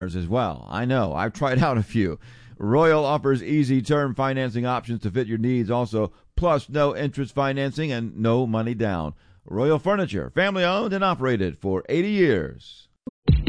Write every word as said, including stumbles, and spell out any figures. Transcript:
as well. I know. I've tried out a few. Royal offers easy term financing options to fit your needs also, plus no interest financing and no money down. Royal Furniture, family owned and operated for eighty years.